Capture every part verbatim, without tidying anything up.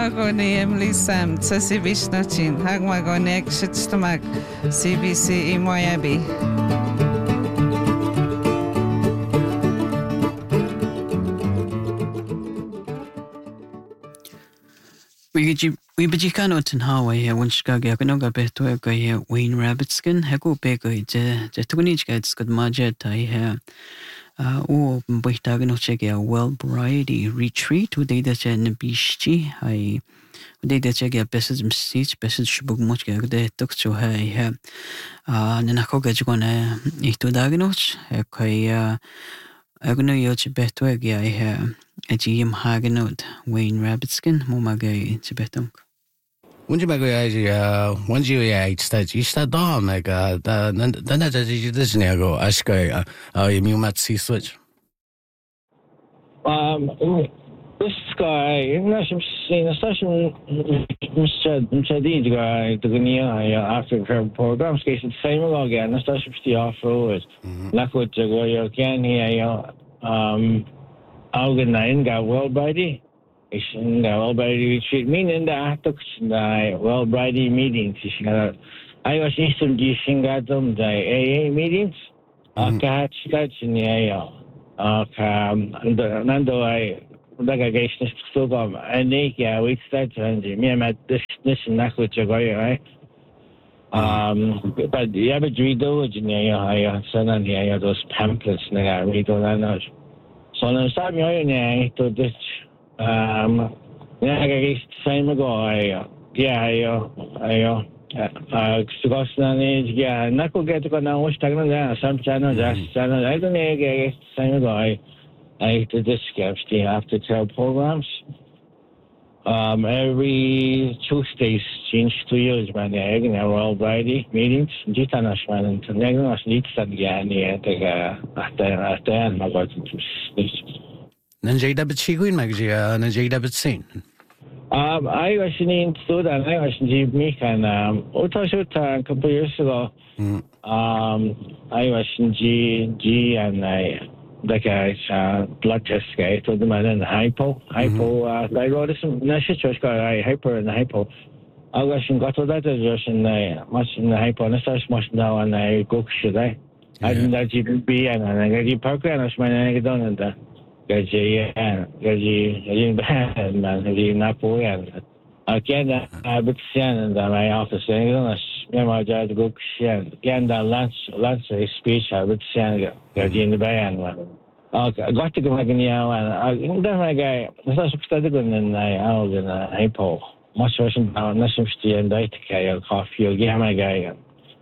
Agoni Emily Sam, Tsasi Vishnachin, Hagmagonek Shitstamag, C B C Imoyabi. We begin out in Hawaii, when Chicago, Ganoga Beto, Wayne Rabbitskin, Hago Bego, the Tunich gets good budget. I have. O bwytagan o chege a well variety retreat o deida che na bishti ai o deida chege a besed msich besed shbug moch ge de tok cho hai ha a na ko ge jgona i to dagnoch e kai agno yo che beto ge ai ha a gm hagenot Wayne Rabbitskin mo magay che betonk Onde me goiás onde eu ia está está dom mega da da na da de de nego acho que a e meu matsi switch um this guy na shim na station Mister Mister D guy the gunia after her program station same again na station the off road la ko go yo can here um augen nine ga world body in the well Brady retreat meaning the actors the well Brady meetings I was in the Shingadum the A A meetings I catch that in the A A okay Nando I the guys so come and they yeah we start and me at this this not with you right um but the average reader in the A A I send on the A A those pamphlets and I read all that so I'm sorry you to this Um, yeah, I guess same ago. I yeah, I I uh, Sugosna is yeah. Nako get to now. What's talking about? Some channel, just channel. I don't know. I guess same ago. I I did this the after trail programs. Um, every Tuesdays change two years man. I can have all Friday meetings. Jita na shman and negro na snit sad gani. I think after after and I got to. Nanjada Bachiguin Magia, Nanjada Batsin. Um, I was in Sudan, I was in Jimmy, and um, Otashota a couple years ago. Um, I was in G, G, and I, like a uh, blood test guy, told them I had hypo, hypo, uh, thyroidism, Nashi Church got hyper and hypo. I was in got to that, just in the much in the hypo, and I started much now, and I go, should I? I didn't that G B, and I got the park, and I was my name down there. Gaji gaji gaji bad man gaji napoyan again I but and my office and me my dad go shen again that lunch lunch speech I would send gaji in the band one okay got to go again now and I then my guy so started going and I out in a hypo much version now nothing and I take coffee again my guy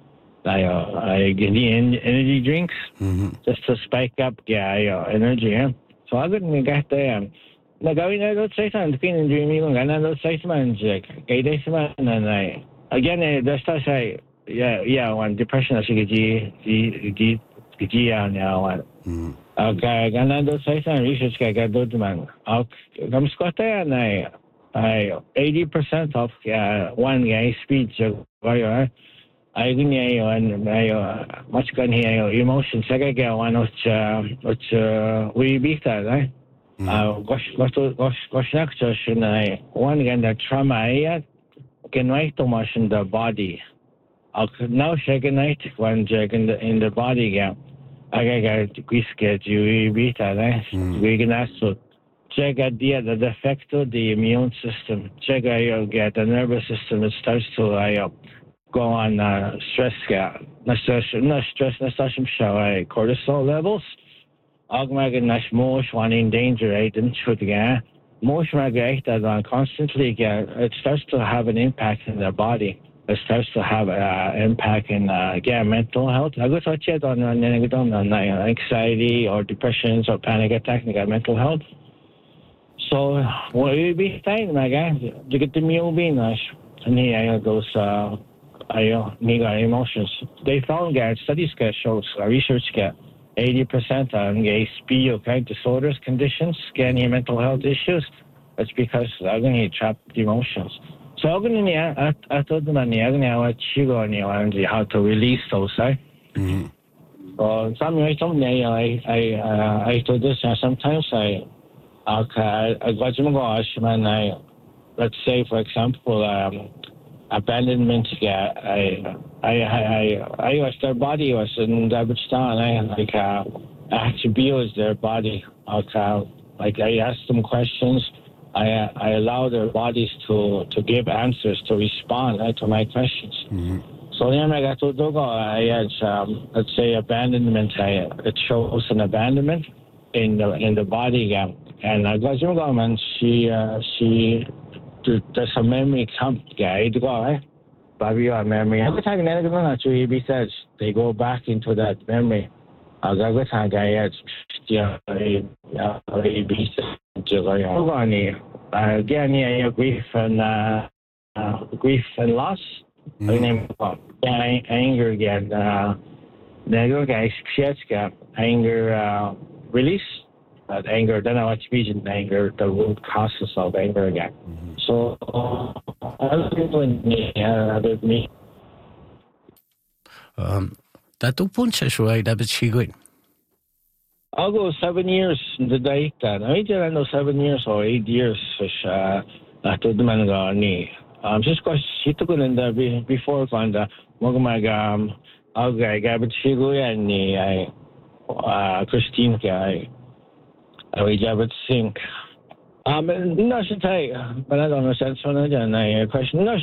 I I get the energy drinks just to spike up yeah energy yeah so I couldn't get there. Now going out outside and feeling dreamy and going outside man, Jack. Eight days man, and I again. That's what I yeah yeah. One depression I see G G G G now one. Okay, going outside and research I got good man. Okay, come Scott there and I I eighty percent of yeah one guy speech. Why I can hear and I much can hear emotions. I get one which which we beat that, right? Uh, gosh, gosh, gosh, gosh, gosh, and I one again the trauma I can write too much in the body. I could now shake a night when check in the in the body again. I get get you beat that, right? We can also check at the the defect of the immune system. Check I get the nervous system. It starts to I up. Go on uh, stress scale. Na stress, na stress, na stress show cortisol levels. Augmega nash mosh one in danger eight and should get mosh eight that on constantly get it starts to have an impact in their body. It starts to have an uh, impact in uh, yeah, mental health. I go touch it on on anxiety or depressions or panic attack. You got mental health. So what will be saying, my guy? You get the meal being nice, and here goes. Uh, I uh, emotions. They found that studies get shows uh, research get eighty percent on gay speed okay disorders conditions, getting mental health issues. It's because I'm going to trap emotions. So I'm going to I told them I'm going to how to release those. Right? So some way some day I I uh, I told this uh, sometimes I okay I got some gosh man I let's say, for example, um, abandonment. Yeah, I, I, I, I, I was their body was in Dagestan. I like uh, I had to be with their body. Like, uh, like I asked them questions. I, I allow their bodies to, to give answers, to respond right, to my questions. Mm-hmm. So then I got to do I had, um, let's say, abandonment. I, it shows an abandonment in the in the body again. And I got to go, man. She, uh, she, there's a memory come, guy. To go, eh? Bobby, your memory. Every time you says they go back into that memory. I got to go, guy. Yeah, I be again, yeah, grief and uh, uh, grief and loss. Mm. Yeah, anger again. Uh, anger uh, release. That anger, then I watch vision anger, the root causes of anger again. Mm-hmm. So, other people in me, other me. Um, that two points is right. That is good. I'll go seven years the day that I didn't know seven years or eight years. Uh, after the man got me. Um, just because she took it in the before on the Mogamaga, I'll get it. She go and I, uh, Christine guy. I will have it sink. Um, no, should I, but I don't know. That's one of the question. No,